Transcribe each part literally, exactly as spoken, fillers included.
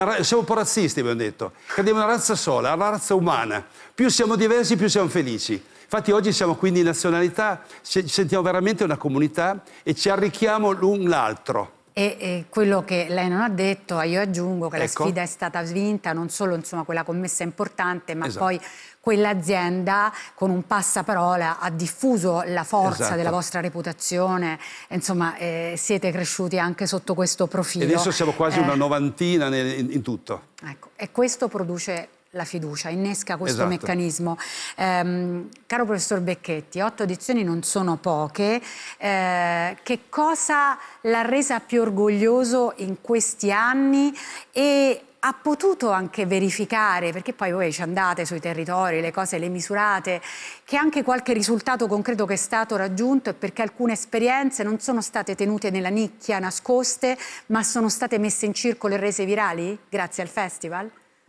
Siamo un po' razzisti, abbiamo detto. Crediamo in una razza sola, la razza umana. Più siamo diversi, più siamo felici. Infatti oggi siamo quindi nazionalità, ci sentiamo veramente una comunità e ci arricchiamo l'un l'altro. E, e quello che lei non ha detto, io aggiungo che Ecco. la sfida è stata vinta, non solo insomma, quella commessa importante, ma Esatto. poi quell'azienda con un passaparola ha diffuso la forza Esatto. della vostra reputazione, insomma eh, siete cresciuti anche sotto questo profilo. E adesso siamo quasi Eh, una novantina nel- in, in tutto. Ecco, e questo produce la fiducia, innesca questo Esatto. meccanismo. Ehm, caro professor Becchetti, otto edizioni non sono poche, eh, che cosa l'ha resa più orgoglioso in questi anni e ha potuto anche verificare, perché poi voi ci andate sui territori, le cose le misurate, che anche qualche risultato concreto che è stato raggiunto e perché alcune esperienze non sono state tenute nella nicchia, nascoste, ma sono state messe in circolo e rese virali grazie al festival?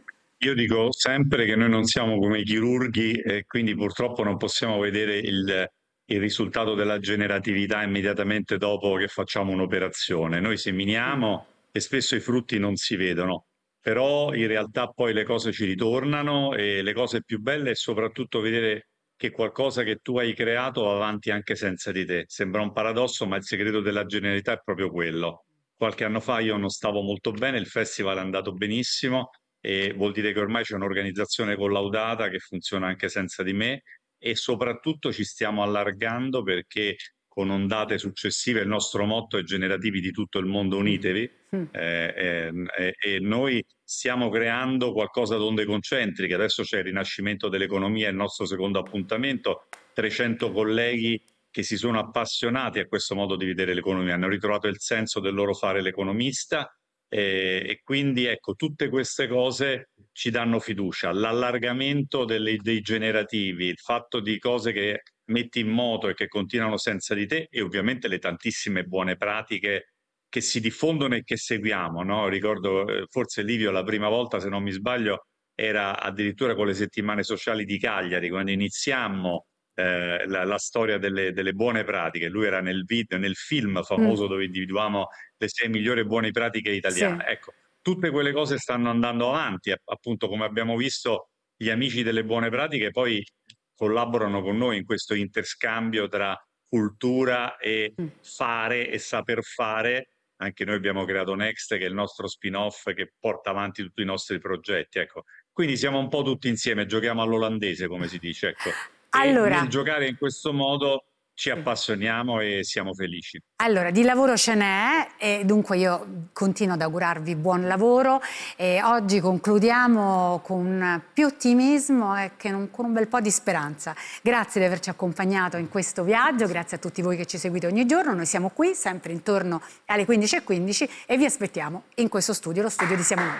Io dico sempre che noi non siamo come i chirurghi e quindi purtroppo non possiamo vedere il, il risultato della generatività immediatamente dopo che facciamo un'operazione. Noi seminiamo e spesso i frutti non si vedono, però in realtà poi le cose ci ritornano e le cose più belle è soprattutto vedere che qualcosa che tu hai creato va avanti anche senza di te. Sembra un paradosso, ma il segreto della genialità è proprio quello. Qualche anno fa io non stavo molto bene, il festival è andato benissimo, e vuol dire che ormai c'è un'organizzazione collaudata che funziona anche senza di me e soprattutto ci stiamo allargando perché con ondate successive il nostro motto è generativi di tutto il mondo unitevi Mm. eh, eh, e noi stiamo creando qualcosa d'onde concentriche. Adesso c'è il rinascimento dell'economia, il nostro secondo appuntamento, trecento colleghi che si sono appassionati a questo modo di vedere l'economia, hanno ritrovato il senso del loro fare l'economista. Eh, e quindi ecco, tutte queste cose ci danno fiducia, l'allargamento delle, dei generativi, il fatto di cose che metti in moto e che continuano senza di te e ovviamente le tantissime buone pratiche che si diffondono e che seguiamo, no? Ricordo eh, forse Livio la prima volta, se non mi sbaglio, era addirittura con le settimane sociali di Cagliari, quando iniziammo eh, la, la storia delle, delle buone pratiche. Lui era nel video, nel film famoso Mm. dove individuavamo le sei migliori buone pratiche italiane. Sì. Ecco, tutte quelle cose stanno andando avanti, appunto come abbiamo visto gli amici delle buone pratiche poi collaborano con noi in questo interscambio tra cultura e Mm. fare e saper fare. Anche noi abbiamo creato Next, che è il nostro spin-off che porta avanti tutti i nostri progetti. Ecco. Quindi siamo un po' tutti insieme, giochiamo all'olandese, come si dice. Ecco. E Allora, nel giocare in questo modo ci sì. appassioniamo e siamo felici. Allora, di lavoro ce n'è e dunque io continuo ad augurarvi buon lavoro e oggi concludiamo con più ottimismo e che non- con un bel po' di speranza. Grazie di averci accompagnato in questo viaggio, grazie a tutti voi che ci seguite ogni giorno, noi siamo qui sempre intorno alle quindici e quindici e vi aspettiamo in questo studio, lo studio di Siamo Noi.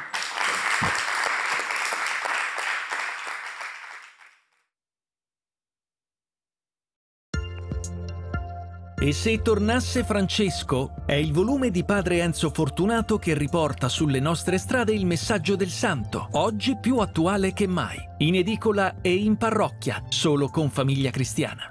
E se tornasse Francesco? È il volume di padre Enzo Fortunato che riporta sulle nostre strade il messaggio del santo, oggi più attuale che mai. In edicola e in parrocchia, solo con Famiglia Cristiana.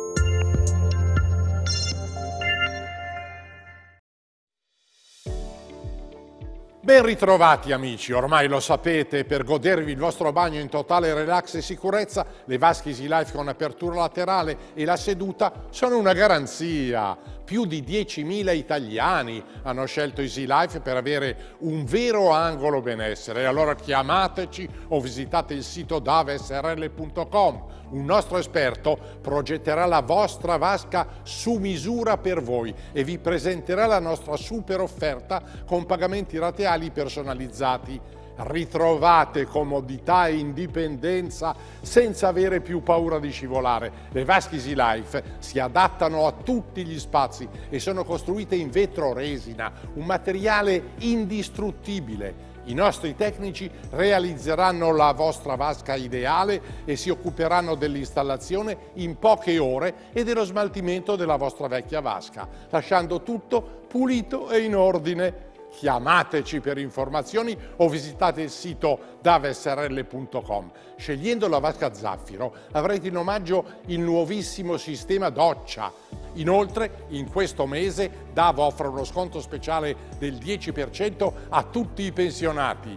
Ben ritrovati amici, ormai lo sapete, per godervi il vostro bagno in totale relax e sicurezza, le vasche Easy Life con apertura laterale e la seduta sono una garanzia. Più di diecimila italiani hanno scelto Easy Life per avere un vero angolo benessere. Allora chiamateci o visitate il sito dave s r l punto com. Un nostro esperto progetterà la vostra vasca su misura per voi e vi presenterà la nostra super offerta con pagamenti rateali personalizzati. Ritrovate comodità e indipendenza senza avere più paura di scivolare. Le vasche Easy Life si adattano a tutti gli spazi e sono costruite in vetro resina, un materiale indistruttibile. I nostri tecnici realizzeranno la vostra vasca ideale e si occuperanno dell'installazione in poche ore e dello smaltimento della vostra vecchia vasca, lasciando tutto pulito e in ordine. Chiamateci per informazioni o visitate il sito dave s r l punto com. Scegliendo la vasca Zaffiro avrete in omaggio il nuovissimo sistema doccia. Inoltre, in questo mese D A V offre uno sconto speciale del dieci per cento a tutti i pensionati.